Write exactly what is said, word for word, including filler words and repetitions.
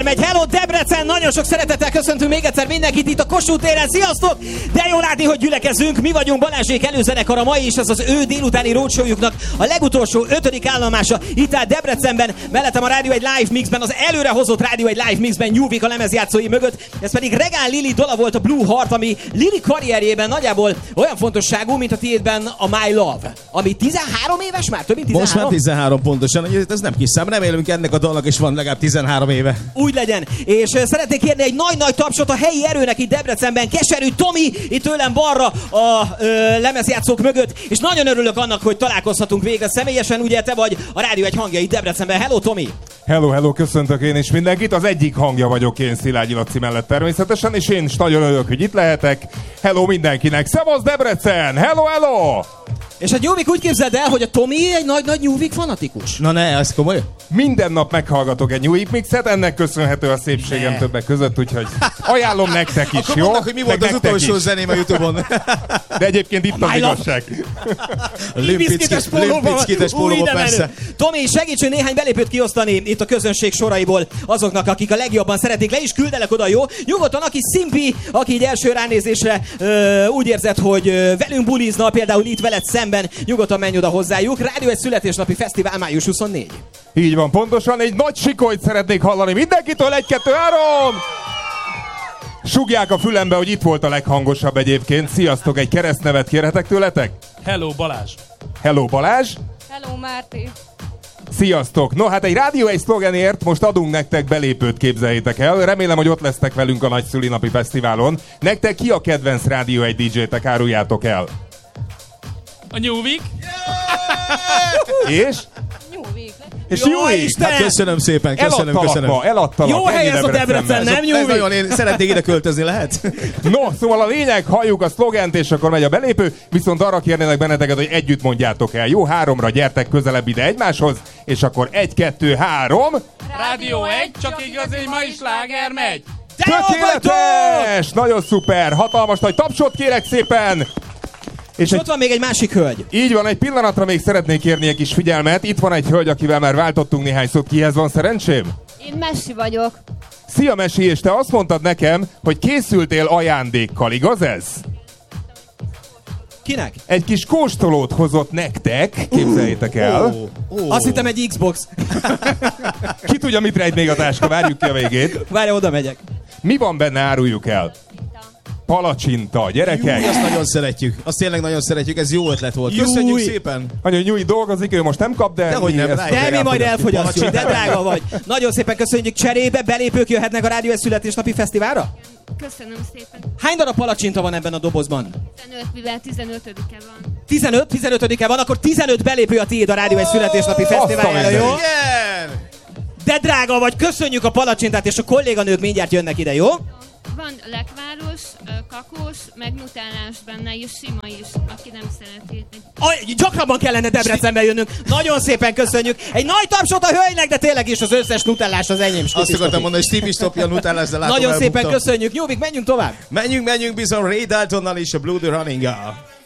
Megy, hello Debrecen, nagyon sok szeretettel köszöntünk még egyszer mindenkit itt a Kossuth téren, sziasztok! De jó látni, hogy gyülekezünk, mi vagyunk Balázsék előzenekar a mai, és ez az ő délutáni roadshowjuknak a legutolsó ötödik állomása itt áll Debrecenben, mellettem a Rádió egy Live Mixben, az előrehozott Rádió egy Live Mixben Nyúvik a lemezjátszói mögött, ez pedig Regál Lili dala volt, a Blue Heart, ami Lili karrierjében nagyjából olyan fontosságú, mint a tiédben a My Love, ami tizenhárom éves már, több mint tizenhárom? Most már tizenhárom pontosan, ez nem kis szám, remélünk ennek a dalnak is van legalább tizenhárom éve. Úgy legyen. És uh, szeretnék kérni egy nagy-nagy tapsot a helyi erőnek itt Debrecenben. Keserű Tomi itt tőlem balra a uh, lemezjátszók mögött. És nagyon örülök annak, hogy találkozhatunk végre személyesen. Ugye te vagy a Rádió egy hangja itt Debrecenben. Hello Tomi! Hello, hello, köszöntök én is mindenkit. Az egyik hangja vagyok én Szilágyi Laci mellett természetesen, és én is nagyon örülök, hogy itt lehetek. Hello mindenkinek! Szevasz Debrecen! Hello, hello! És a Nyúvik úgy képzeld el, hogy a Tomi egy nagy-nagy Nyúvik fanatikus. Na ne, ez komoly? Minden nap meghallgatok egy Nyúvik mixet, ennek köszönhető a szépségem ne. többek között, úgyhogy ajánlom nektek is, akkor jó? Mondanak, hogy mi volt az utolsó is. Zeném a YouTube-on. De egyébként itt az igazság. Limpickites pólóban, persze. Tomi, segíts, hogy néhány belépőt kiosztani itt a közönség soraiból azoknak, akik a legjobban szeretik. Le is küldelek oda, jó? Nyugodtan, aki szimpi, aki így első ránézésre ö, úgy érzed, hogy ö, velünk bulizna, például itt veled szemben, nyugodtan menj oda hozzájuk. Rádió egy születésnapi fesztivál május huszonnégy. Így van, pontosan egy nagy sikolyt szeretnék hallani mindenkitől, egy, kettő, három! Sugják a fülembe, hogy itt volt a leghangosabb egyébként. Sziasztok, egy keresztnevet kérhetek tőletek? Hello Balázs. Hello Balázs. Hello Márti. Sziasztok! No, hát egy Rádió egy szlogenért most adunk nektek belépőt, képzeljétek el. Remélem, hogy ott lesztek velünk a nagy szülinapi fesztiválon. Nektek ki a kedvenc Rádió egy dé dzsétek, áruljátok el? A Nyúvik. És? Nyúvik. És Jó, Nyúvik! Isten! Hát köszönöm szépen, köszönöm, Eladtalak köszönöm. ma, eladtalak. Jó hely ez a Debrecen, nem Ez Nyúvik? nagyon, én szeretnék ide költözni, lehet? No, szóval a lényeg, halljuk a szlogent, és akkor megy a belépő, viszont arra kérnélek benneteket, hogy együtt mondjátok el. Jó, háromra gyertek közelebb ide egymáshoz, és akkor egy, kettő, három... Rádió egy, csak igazi ma is sláger megy. Tökéletes! Nagyon szuper! Hatalmas nagy tapsot kérek szépen! És ott van még egy másik hölgy. Így van, egy pillanatra még szeretnék kérni egy kis figyelmet. Itt van egy hölgy, akivel már váltottunk néhány szót. Kihez van szerencsém? Én Messi vagyok. Szia Mesi, és te azt mondtad nekem, hogy készültél ajándékkal, igaz ez? Kinek? Egy kis kóstolót hozott nektek, képzeljétek el. Oh, oh. Azt hittem egy Xbox. Ki tudja, mit rejt még a táska, várjuk ki a végét. Várja, oda megyek. Mi van benne, áruljuk el? Palacsinta, gyerekek! Júj, azt nagyon szeretjük. Azt tényleg nagyon szeretjük, ez jó ötlet volt. Köszönjük Júj. szépen. Anya, Nyújt dolgozik, ő most nem kap, de... Dehogy nem, ezt rájön. De mi majd elfogyasztjuk, de Palacsinta. drága vagy. Nagyon szépen köszönjük, cserébe belépők jöhetnek a Rádió egy születésnapi fesztiválra? Köszönöm szépen. Hány darab palacsinta van ebben a dobozban? tizenöt, mivel tizenötödike van. tizenöt, tizenötödike van, akkor tizenöt belépő a tiéd a Rádió egy születésnapi fesztiváljára, jó? Igen! De drága vagy, köszönjük a palacsintát, és a kolléganők mindjárt jönnek ide, jó? Van lekváros, kakós, meg nutellás benne, és sima is, aki nem szereti. Aj, gyakrabban kellene Debrecenbe jönnünk. Nagyon szépen köszönjük. Egy nagy tapsot a hölgynek, de tényleg is az összes nutellás az enyém. Azt akartam mondani, hogy Stevie stopja a nutellás, de látom, Nagyon szépen elbuktam. köszönjük. Nyúvik, menjünk tovább. Menjünk, menjünk bizony Ray Daltonnal és a Blue the Running-gal.